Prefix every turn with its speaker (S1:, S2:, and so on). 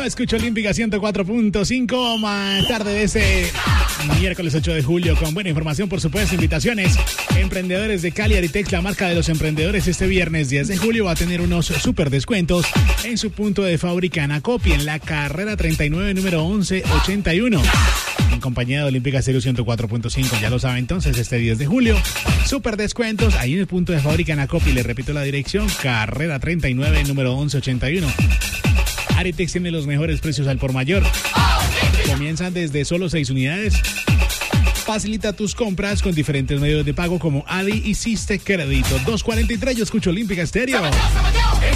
S1: Yo escucho Olímpica 104.5, más tarde de ese miércoles 8 de julio, con buena información, por supuesto, invitaciones. Emprendedores de Cali Aritex, la marca de los emprendedores, este viernes 10 de julio va a tener unos super descuentos en su punto de fábrica Anacopi, en la carrera 39, número 1181. En compañía de Olímpica Stereo 104.5, ya lo sabe entonces, este 10 de julio, super descuentos ahí en el punto de fábrica Anacopi. Les repito la dirección, carrera 39, número 1181. Aritex tiene los mejores precios al por mayor. Comienzan desde solo 6 unidades. Facilita tus compras con diferentes medios de pago como Adi y Siste Crédito. 243, yo escucho Olímpica Stereo.